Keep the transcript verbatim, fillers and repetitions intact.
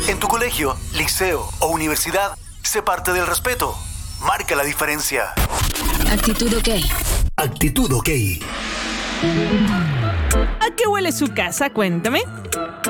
En tu colegio, liceo o universidad, sé parte del respeto. Marca la diferencia. Actitud OK. Actitud OK. ¿A qué huele su casa? Cuéntame.